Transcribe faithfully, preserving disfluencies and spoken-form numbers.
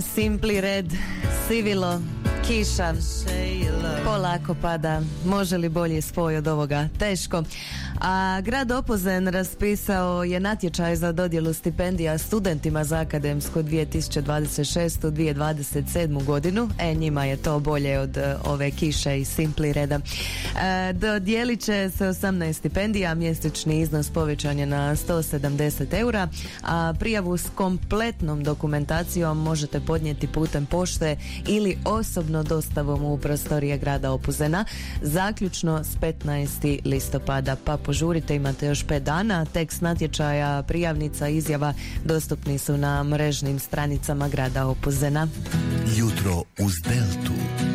Simply Red, Sivilo, kiša, polako pada, može li bolji spoj od ovoga? Teško. A grad Opuzen raspisao je natječaj za dodjelu stipendija studentima za akademsku dvije tisuće dvadeset šeste do dvije tisuće dvadeset sedme godinu. E, njima je to bolje od uh, ove kiše i Simply Reda. E, dodijelit će se osamnaest stipendija, mjesečni iznos povećan je na sto sedamdeset eura, a prijavu s kompletnom dokumentacijom možete podnijeti putem pošte ili osobno dostavom u prostorije grada Opuzena, zaključno s petnaestog listopada, pa požurite, imate još pet dana. Tekst natječaja, prijavnica, izjava dostupni su na mrežnim stranicama grada Opuzena. Jutro uz Deltu.